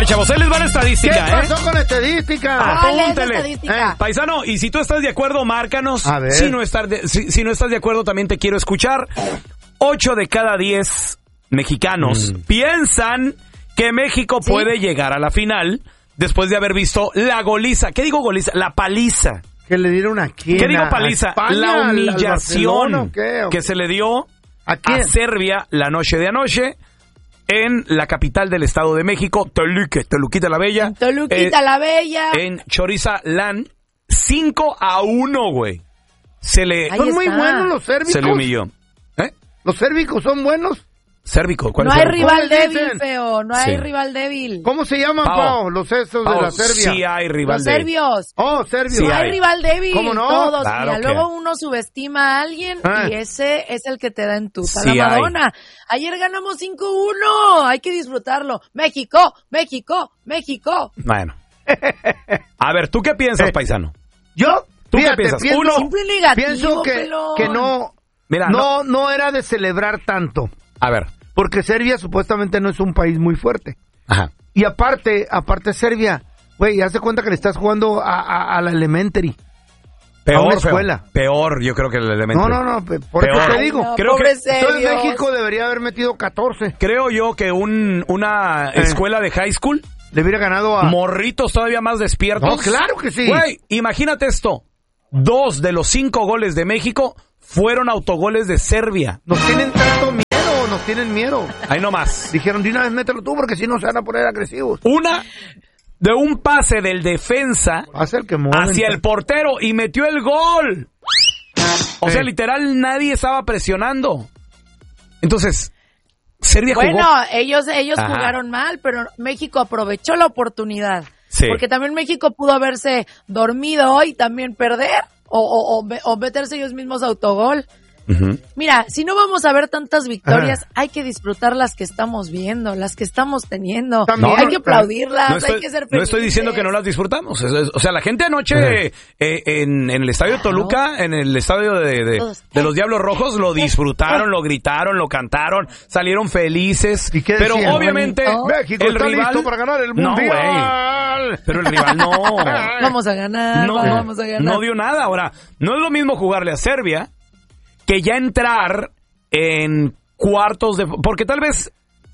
ver, chavos, él les va la estadística, ¿Qué pasó con estadística? Apúntele. Paisano, y si tú estás de acuerdo, márcanos. A ver. Si no estás de acuerdo, también te quiero escuchar. 8 de cada 10 mexicanos piensan que México puede llegar a la final después de haber visto la goliza. ¿Qué digo goliza? La paliza. Que le dieron a quién. ¿Qué digo paliza? España, la humillación ¿o qué? que se le dio ¿A quién? a Serbia la noche de anoche en la capital del Estado de México, Toluquita la Bella. Toluquita la Bella. En Chorizalán, 5-1, güey. Son muy buenos los sérbicos. Se le humilló. ¿Los sérbicos son buenos? Sérvico, ¿cuál No es hay el rival débil, dicen? feo. No hay rival débil. ¿Cómo se llaman, Pao? Los estos de la Serbia. Sí hay rival Los débil. serbios. Oh, serbios. Sí No hay. hay rival débil. ¿Cómo no? Todos. Claro Mira, que luego uno subestima a alguien y ese es el que te da en tu Sí la Madonna. Ayer ganamos 5-1. Hay que disfrutarlo. México, México, México. Bueno. A ver, ¿tú qué piensas, paisano? ¿Yo? ¿Tú Fíjate, qué piensas? pienso- Uno. Siempre negativo, Pienso pelón. que no, Mira, no era de celebrar tanto. A ver. Porque Serbia supuestamente no es un país muy fuerte. Ajá. Y aparte Serbia, güey, haz de cuenta que le estás jugando a la elementary. Peor, a una feo. escuela. Peor, yo creo que el elemento. No, por Peor. eso te digo. No, Creo pobre que- Entonces serbios. México debería haber metido 14. Creo yo que una escuela de high school, Le hubiera ganado a... morritos todavía más despiertos. No, claro que sí. Güey, imagínate esto. 2 de los 5 goles de México fueron autogoles de Serbia. Nos tienen tanto miedo, nos tienen miedo. Ahí nomás. Dijeron, de una vez mételo tú porque si no se van a poner agresivos. Una de un pase del defensa Hace el que mueve. hacia el portero y metió el gol. O sea, Sí. literal, nadie estaba presionando. Entonces, Serbia Bueno, jugó. ellos Ajá. jugaron mal, pero México aprovechó la oportunidad. Sí. Porque también México pudo haberse dormido hoy y también perder o meterse ellos mismos autogol. Ujú. Mira, si no vamos a ver tantas victorias, hay que disfrutar las que estamos viendo, las que estamos teniendo. También, Hay que aplaudirlas, No hay que ser no felices. estoy diciendo que no las disfrutamos. O sea, la gente anoche en el estadio de Toluca, en el estadio de los Diablos Rojos, lo disfrutaron, lo gritaron, lo cantaron, salieron felices. ¿Y qué Pero decían? obviamente México el está rival listo para ganar el No, mundial. güey. Pero el rival no. Vamos a ganar, vamos a ganar. No dio nada. Ahora, no es lo mismo jugarle a Serbia que ya entrar en cuartos de... Porque tal vez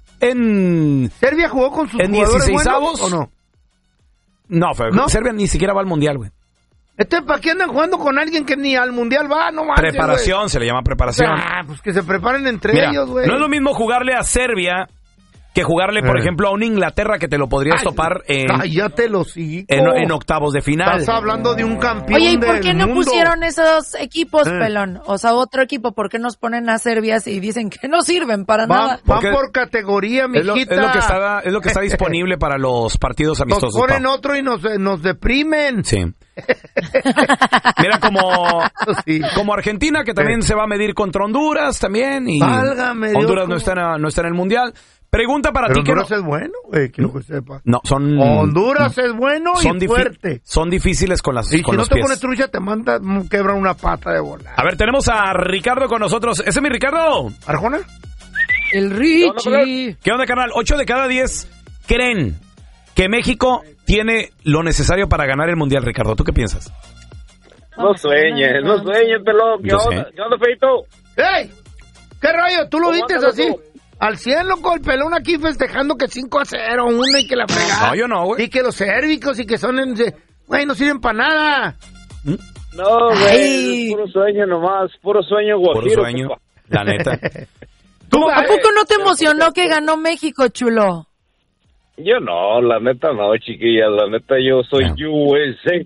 en ¿Serbia jugó con sus en jugadores 16avos buenos o no? No, ¿No? Serbia ni siquiera va al mundial, güey. ¿Para qué andan jugando con alguien que ni al mundial va? No manches, Preparación, se le llama preparación. Pues que se preparen entre Mira, ellos, güey. no es lo mismo jugarle a Serbia que jugarle, por ejemplo, a una Inglaterra que te lo podrías topar Cállate los hijos. en octavos de final. Estás hablando de un campeón Oye, ¿y por qué del no mundo? pusieron esos equipos, pelón? O sea, otro equipo, ¿por qué nos ponen a Serbia y dicen que no sirven para nada? Van Porque por categoría, Es lo mijita. es lo que está disponible para los partidos Nos amistosos. ponen Pau. otro y nos deprimen. Sí. Mira, Sí. como Argentina, que también se va a medir contra Honduras también. Y Válgame Dios, Honduras ¿cómo? no está en el mundial. Pregunta para Pero ti que Honduras es bueno, güey, quiero que sepa. no son Honduras es bueno y fuerte. son difíciles con las Y con si no los te pies. pones trucha, te manda, quebra una pata de bola. A ver, tenemos a Ricardo con nosotros. ¿Ese es mi Ricardo? ¿Arjona? El Richie. ¿Qué onda, carnal? 8 de cada 10 creen que México tiene lo necesario para ganar el Mundial, Ricardo. ¿Tú qué piensas? No sueñes, pelón. Yo sé. ¿Qué onda, Feito? ¡Ey! ¿Qué rollo? ¿Tú lo ¿Cómo viste andas, así? loco? Al 100, loco, el pelón aquí festejando que 5-0, uno y que la fregada. No, yo no, güey. Y que los sérbicos y que son... Güey, no sirven para nada. No, Ay. güey, puro sueño nomás, puro sueño Por guajiro. sueño, compa. la neta. ¿A poco no te emocionó que ganó México, chulo? Yo no, la neta no, chiquilla, la neta yo soy USA.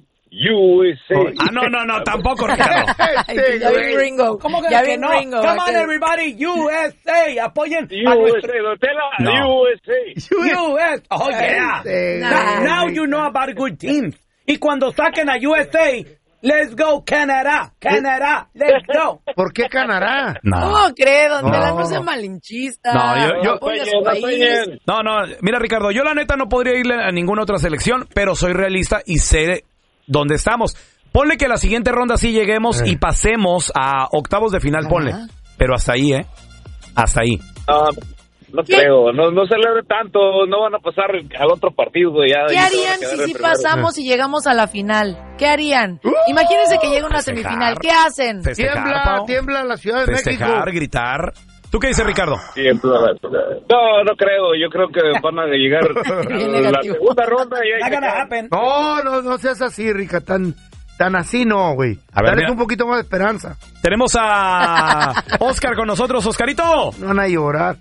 No, tampoco, Ricardo. Ay, ya vi Ringo. Ya vi Ringo. Come on, everybody, USA, apoyen a nuestro... No. USA. US, oh yeah. Now you know about a good team. Y cuando saquen a USA, let's go Canadá, let's go. ¿Por qué Canadá? ¿Cómo crees? Don Tela, No. no sea malinchista. No, yo- apoya a su No país. sueñen. No, mira, Ricardo, yo la neta no podría irle a ninguna otra selección, pero soy realista y sé dónde estamos. Ponle que la siguiente ronda sí lleguemos y pasemos a octavos de final, ponle. Pero hasta ahí, Hasta ahí. No creo, no celebre tanto, no van a pasar al otro partido. Ya, ¿Qué harían si pasamos y llegamos a la final? ¿Qué harían? Imagínense que llega una semifinal, ¿qué hacen? Tiembla la Ciudad de México. Gritar. ¿Tú qué dices, Ricardo? No creo, yo creo que van a llegar a la segunda ronda y No seas así, Rica, tan así no, güey. A ver, dale un poquito más de esperanza. Tenemos a Oscar con nosotros. ¡Oscarito! No van a llorar.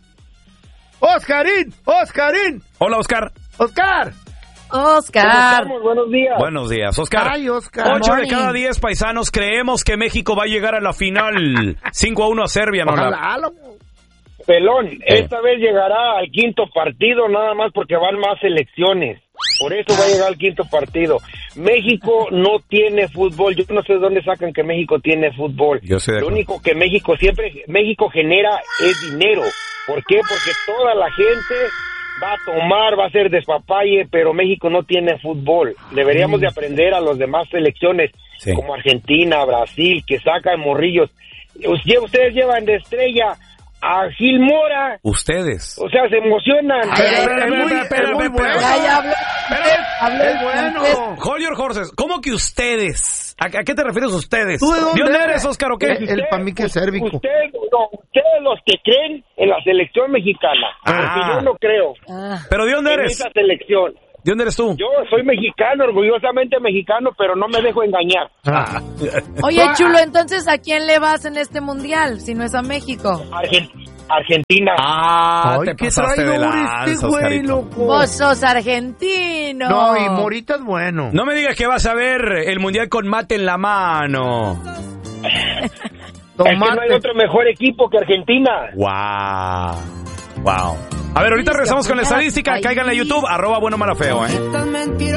¡Oscarín! Hola, Oscar. ¡Oscar! Buenos días. Buenos días, Oscar. Ay, Oscar. 8 de cada 10 paisanos creemos que México va a llegar a la final. 5-1 a Serbia, ¿no? Pelón, esta vez llegará al quinto partido nada más porque van más selecciones. Por eso va a llegar al quinto partido. México no tiene fútbol. Yo no sé de dónde sacan que México tiene fútbol. Lo único que México genera es dinero. ¿Por qué? Porque toda la gente va a tomar, va a hacer despapalle, pero México no tiene fútbol. Deberíamos de aprender a las demás selecciones, como Argentina, Brasil, que sacan morrillos. Ustedes llevan de estrella a Gil Mora. Ustedes. O sea, se emocionan. Es muy bueno. Es bueno. Hold your horses. ¿Cómo que ustedes? ¿A qué te refieres ustedes? ¿Tú de dónde eres, Oscar, o qué? El pa' mí que es cérvico. Ustedes los que creen en la selección mexicana. Porque yo no creo. ¿Pero de dónde eres? En esa selección. ¿De dónde eres tú? Yo soy mexicano, orgullosamente mexicano, pero no me dejo engañar. Oye, Chulo, entonces, ¿a quién le vas en este mundial, si no es a México? Argentina. Te pasaste de lanza, Oscarito. Vos sos argentino. No, y Morita es bueno. No me digas que vas a ver el mundial con mate en la mano. Es que no hay otro mejor equipo que Argentina. Wow. A ver, ahorita regresamos con la estadística. Cáiganle a YouTube, @buenomalafeo,